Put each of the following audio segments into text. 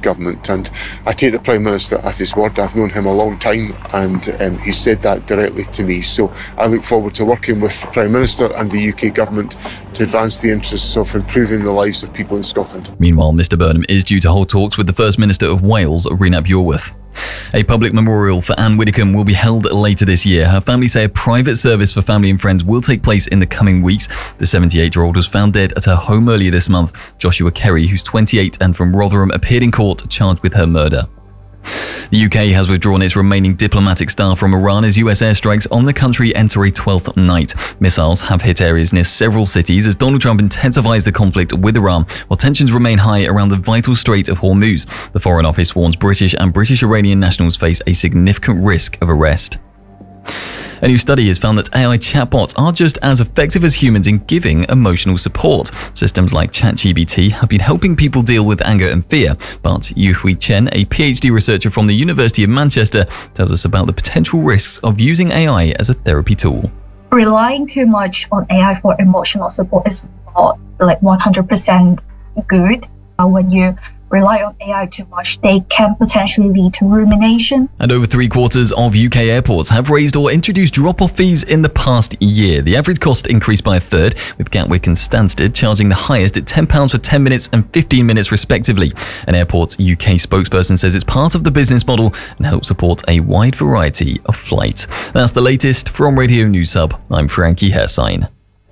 government, and I take the Prime Minister at his word. I've known him a long time, and he said that directly to me. So I look forward to working with the Prime Minister and the UK government to advance the interests of improving the lives of people in Scotland. Meanwhile, Mr Burnham is due to hold talks with the First Minister of Wales, Rhys Iorwerth. A public memorial for Anne Widdecombe will be held later this year. Her family say a private service for family and friends will take place in the coming weeks. The 78-year-old was found dead at her home earlier this month. Joshua Kerry, who's 28 and from Rotherham, appeared in court charged with her murder. The UK has withdrawn its remaining diplomatic staff from Iran as US airstrikes on the country enter a 12th night. Missiles have hit areas near several cities as Donald Trump intensifies the conflict with Iran, while tensions remain high around the vital Strait of Hormuz. The Foreign Office warns British and British-Iranian nationals face a significant risk of arrest. A new study has found that AI chatbots are just as effective as humans in giving emotional support. Systems like ChatGPT have been helping people deal with anger and fear, but Yu-Hui Chen, a PhD researcher from the University of Manchester, tells us about the potential risks of using AI as a therapy tool. Relying too much on AI for emotional support is not 100% good. When you rely on AI too much, they can potentially lead to rumination. And over 3/4 of UK airports have raised or introduced drop-off fees in the past year. The average cost increased by a third, with Gatwick and Stansted charging the highest at £10 for 10 minutes and 15 minutes respectively. An airport's UK spokesperson says it's part of the business model and helps support a wide variety of flights. That's the latest from Radio News Hub. I'm Frankie Hersign.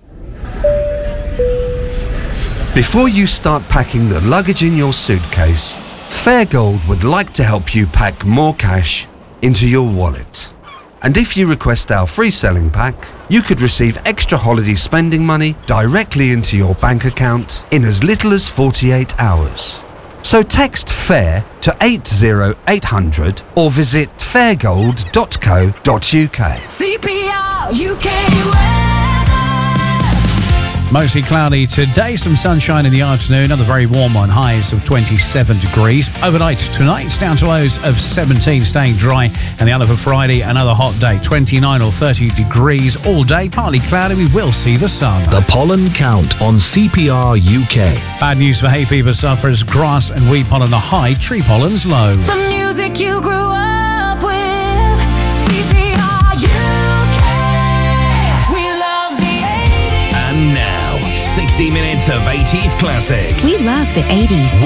Before you start packing the luggage in your suitcase, Fairgold would like to help you pack more cash into your wallet. And if you request our free selling pack, you could receive extra holiday spending money directly into your bank account in as little as 48 hours. So text FAIR to 80800 or visit fairgold.co.uk. CPR UK. Mostly cloudy today, some sunshine in the afternoon, another very warm one, highs of 27 degrees. Overnight tonight, down to lows of 17, staying dry. And the other for Friday, another hot day, 29 or 30 degrees all day, partly cloudy, we will see the sun. The pollen count on CPR UK. Bad news for hay fever sufferers, grass and wheat pollen are high, tree pollen's low. The music you grew up with, CPR UK. We love the 80s. And now, 60 minutes of 80s classics. We love the 80s.